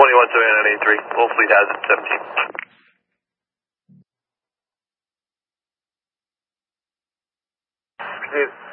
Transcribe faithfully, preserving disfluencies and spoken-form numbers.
twenty-one seven nine eight three. Full fleet has it, seventeen. Proceed.